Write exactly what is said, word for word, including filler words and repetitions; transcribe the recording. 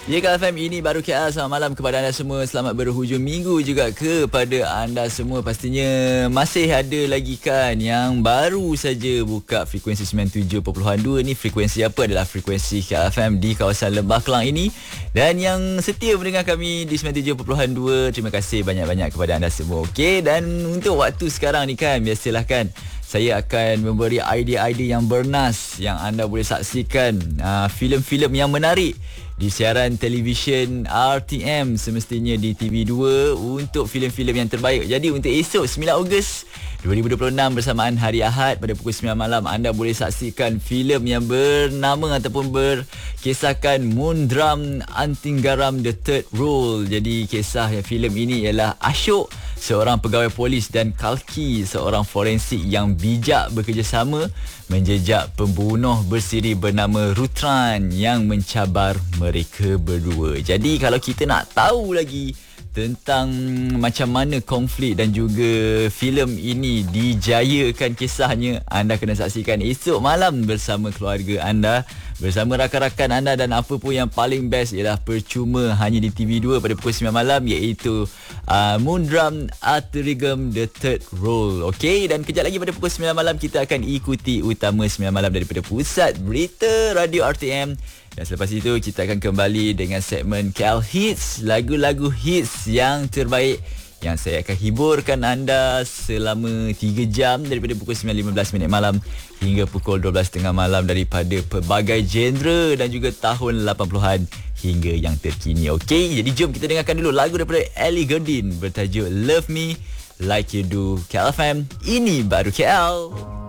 Ya, K F M, ini baru K L. Selamat malam kepada anda semua. Selamat berhujung minggu juga kepada anda semua. Pastinya masih ada lagi kan yang baru saja buka frekuensi sembilan puluh tujuh perpuluhan dua. Ni frekuensi apa? Adalah frekuensi K F M di kawasan Lembah Kelang ini. Dan yang setia mendengar kami di sembilan puluh tujuh perpuluhan dua, terima kasih banyak-banyak kepada anda semua. Okey, dan untuk waktu sekarang ni kan, biasalah kan, saya akan memberi idea-idea yang bernas yang anda boleh saksikan uh, filem-filem yang menarik di siaran televisyen R T M, semestinya di T V dua untuk filem-filem yang terbaik. Jadi untuk esok sembilan Ogos dua ribu dua puluh enam bersamaan hari Ahad pada pukul sembilan malam, anda boleh saksikan filem yang bernama ataupun berkisahkan Moondrum Anting Garam The Third Role. Jadi kisah yang filem ini ialah Ashok, seorang pegawai polis, dan Kalki, seorang forensik yang bijak, bekerjasama menjejak pembunuh bersiri bernama Rutran yang mencabar mereka berdua. Jadi kalau kita nak tahu lagi tentang macam mana konflik dan juga filem ini dijayakan kisahnya, anda kena saksikan esok malam bersama keluarga anda, bersama rakan-rakan anda. Dan apa pun yang paling best ialah percuma hanya di T V dua pada pukul sembilan malam, iaitu uh, Moondrum Anting The Third Role. Okey, dan kejap lagi pada pukul sembilan malam kita akan ikuti utama sembilan malam daripada Pusat Berita Radio R T M. Dan selepas itu kita akan kembali dengan segmen K L Hits, lagu-lagu hits yang terbaik yang saya akan hiburkan anda selama tiga jam daripada pukul sembilan lima belas minit malam hingga pukul dua belas tiga puluh malam, daripada pelbagai genre dan juga tahun lapan puluhan hingga yang terkini. Okey, jadi jom kita dengarkan dulu lagu daripada Ellie Goulding bertajuk Love Me Like You Do. K L F M, ini baru K L.